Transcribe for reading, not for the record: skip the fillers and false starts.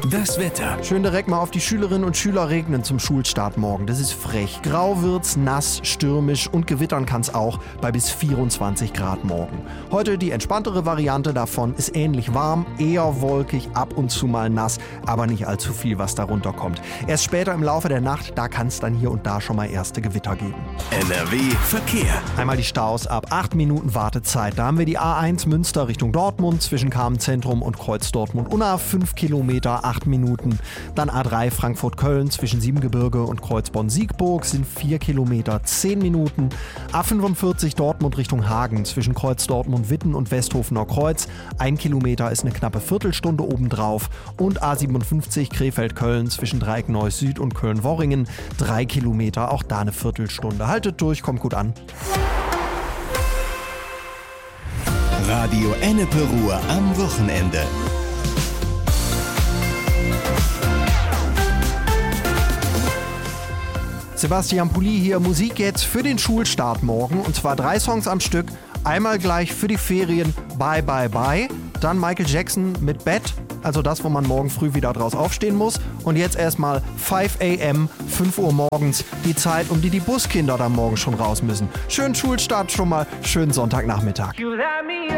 Das Wetter. Schön direkt mal auf die Schülerinnen und Schüler regnen zum Schulstart morgen. Das ist frech. Grau wird's, nass, stürmisch und gewittern kann's auch bei bis 24 Grad morgen. Heute die entspanntere Variante davon, ist ähnlich warm, eher wolkig, ab und zu mal nass, aber nicht allzu viel, was darunter kommt. Erst später im Laufe der Nacht, da kann's dann hier und da schon mal erste Gewitter geben. NRW Verkehr. Einmal die Staus ab 8 Minuten Wartezeit. Da haben wir die A1 Münster Richtung Dortmund zwischen Carmen-Zentrum und Kreuz Dortmund-Unna 5 Kilometer, 8 Minuten. Dann A3 Frankfurt-Köln zwischen Siebengebirge und Kreuz-Bonn-Siegburg sind 4 Kilometer, 10 Minuten. A45 Dortmund Richtung Hagen zwischen Kreuz Dortmund-Witten und Westhofener Kreuz. 1 Kilometer ist eine knappe Viertelstunde obendrauf. Und A57 Krefeld-Köln zwischen Dreieckneuss Süd und Köln-Worringen. 3 Kilometer, auch da eine Viertelstunde. Haltet durch, kommt gut an. Radio Ennepe Ruhr am Wochenende. Sebastian Pulli hier, Musik jetzt für den Schulstart morgen. Und zwar 3 Songs am Stück. Einmal gleich für die Ferien Bye Bye Bye. Dann Michael Jackson mit Bett, also das, wo man morgen früh wieder draus aufstehen muss. Und jetzt erstmal 5 a.m., 5 Uhr morgens, die Zeit, um die Buskinder dann morgen schon raus müssen. Schönen Schulstart schon mal, schönen Sonntagnachmittag.